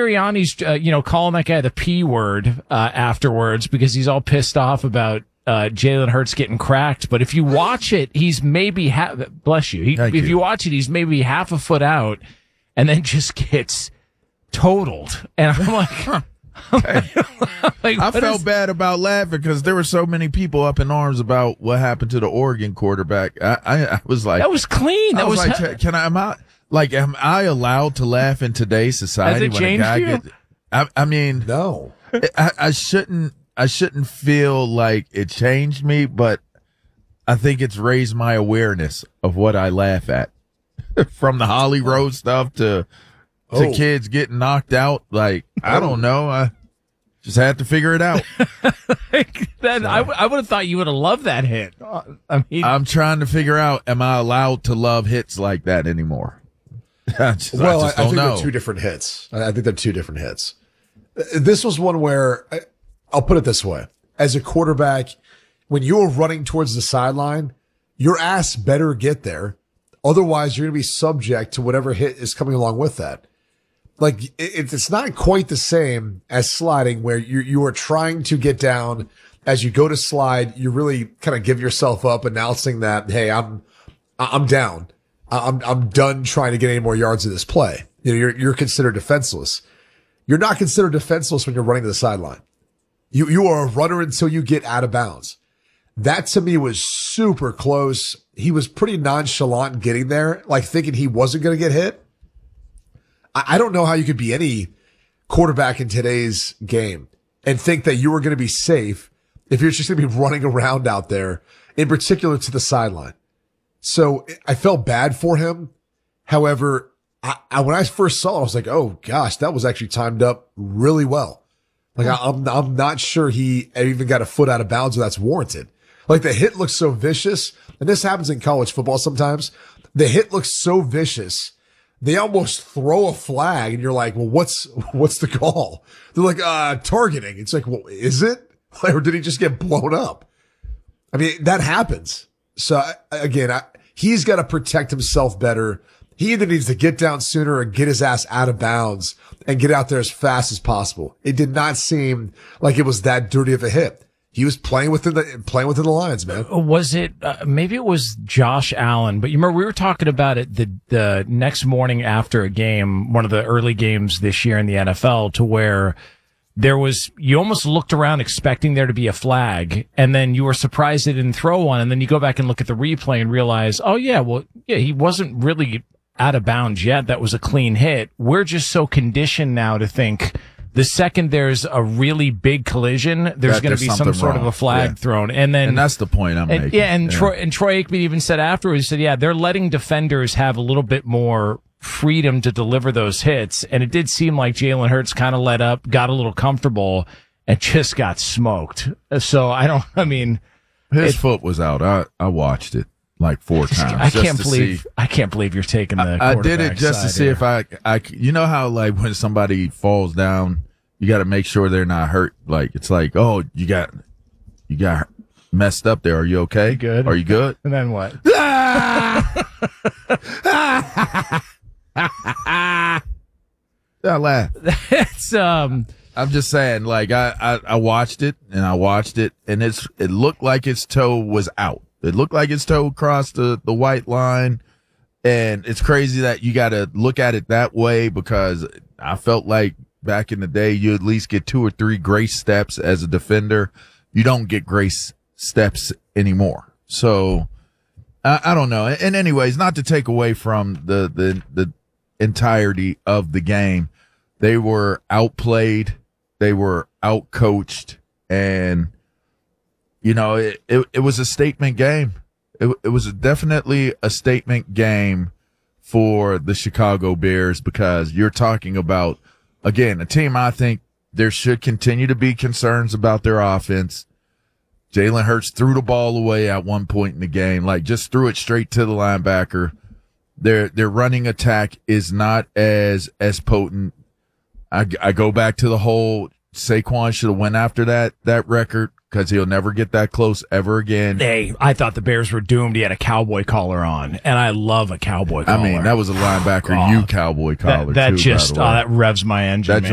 Sirianni's, calling that guy the P word afterwards because he's all pissed off about Jalen Hurts getting cracked. But if you watch it, he's maybe bless you. If you watch it, he's maybe half a foot out and then just gets totaled. And I'm like, I felt bad about laughing because there were so many people up in arms about what happened to the Oregon quarterback. I was like, that was clean. That was like, am I allowed to laugh in today's society when a guy gets? I mean, no, I shouldn't feel like it changed me, but I think it's raised my awareness of what I laugh at, from the Holly Road stuff to kids getting knocked out. Like, I don't know. I just had to figure it out. I would have thought you would have loved that hit. I mean, I'm trying to figure out, am I allowed to love hits like that anymore? I think they're two different hits. I think they're two different hits. This was one where, I'll put it this way. As a quarterback, when you're running towards the sideline, your ass better get there. Otherwise, you're going to be subject to whatever hit is coming along with that. Like, it's not quite the same as sliding, where you are trying to get down. As you go to slide, you really kind of give yourself up, announcing that, hey, I'm down. I'm done trying to get any more yards in this play. You're considered defenseless. You're not considered defenseless when you're running to the sideline. You are a runner until you get out of bounds. That to me was super close. He was pretty nonchalant getting there, like thinking he wasn't going to get hit. I don't know how you could be any quarterback in today's game and think that you were going to be safe if you're just going to be running around out there, in particular to the sideline. So I felt bad for him. However, when I first saw it, I was like, oh gosh, that was actually timed up really well. Like, I'm not sure he even got a foot out of bounds, or that's warranted. Like, the hit looks so vicious, and this happens in college football sometimes. The hit looks so vicious, they almost throw a flag, and you're like, well, what's the call? They're like, targeting. It's like, well, is it? Or did he just get blown up? I mean, that happens. So again, he's got to protect himself better. He either needs to get down sooner or get his ass out of bounds and get out there as fast as possible. It did not seem like it was that dirty of a hit. He was playing within the lines, man. Was it, maybe it was Josh Allen, but you remember we were talking about it the next morning after a game, one of the early games this year in the NFL, to where you almost looked around expecting there to be a flag, and then you were surprised they didn't throw one, and then you go back and look at the replay and realize, he wasn't really out of bounds yet. That was a clean hit. We're just so conditioned now to think the second there's a really big collision, there's going to be some sort of a flag thrown. And that's the point I'm making. Yeah, and Troy Aikman even said afterwards, he said, they're letting defenders have a little bit more freedom to deliver those hits. And it did seem like Jalen Hurts kind of let up, got a little comfortable, and just got smoked. So his foot was out. I watched it like 4 times. I can't believe you're taking the I did it just to see if I you know how, like, when somebody falls down, you got to make sure they're not hurt. Like, it's like, oh, you got messed up there. Are you okay? You good? Are you good? And then what? I laugh. It's I'm just saying, like, I watched it and it looked like his toe was out. It looked like his toe crossed the white line, and it's crazy that you got to look at it that way, because I felt like back in the day you at least get 2 or 3 grace steps as a defender. You don't get grace steps anymore. So I don't know. And anyways, not to take away from the entirety of the game, they were outplayed, they were outcoached, and it was a statement game. It was definitely a statement game for the Chicago Bears, because you're talking about, again, a team I think there should continue to be concerns about their offense. Jalen Hurts threw the ball away at one point in the game, like just threw it straight to the linebacker. Their running attack is not as potent. I go back to the whole Saquon should have went after that record, because he'll never get that close ever again. Hey, I thought the Bears were doomed. He had a cowboy collar on, and I love a cowboy collar. I mean, that was a linebacker cowboy collar. That revs my engine, man.